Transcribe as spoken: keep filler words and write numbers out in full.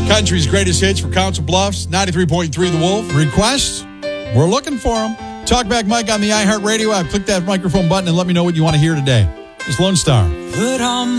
Country's greatest hits for Council Bluffs, ninety-three point three The Wolf. Requests? We're looking for them. Talkback Mike on the iHeartRadio app. Click that microphone button and let me know what you want to hear today. It's Lone Star. Put on